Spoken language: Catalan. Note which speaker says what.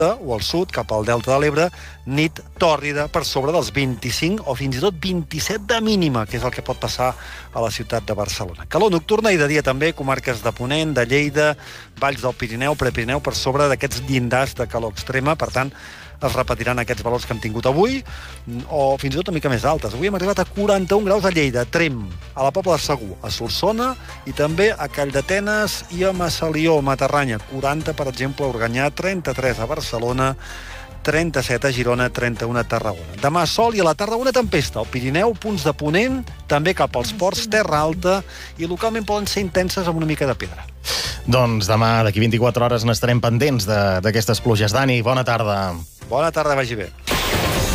Speaker 1: o al sud, cap al Delta de l'Ebre, nit tòrrida per sobre dels 25 o fins i tot 27 de mínima, que és el que pot passar a la ciutat de Barcelona. Calor nocturna i de dia també, comarques de Ponent, de Lleida, valls del Pirineu, Prepirineu, per sobre d'aquests llindars de calor extrema, per tant, es repetiran aquests valors que hem tingut avui, o fins i tot una mica més altes. Avui hem arribat a 41 graus a Lleida, a Tremp, a la Pobla de Segur, a Solsona i també a Calldetenes i a Massalió, Matarranya. 40, per exemple, a Organyà, 33 a Barcelona, 37 a Girona, 31 a Tarragona. Demà sol i a la tarda una tempesta. Al Pirineu, punts de ponent, també cap als ports, terra alta, i localment poden ser intenses amb una mica de pedra.
Speaker 2: Doncs demà, d'aquí 24 hores, n'estarem pendents d'aquestes pluges. Dani, bona tarda.
Speaker 1: Bona tarda, vagi bé.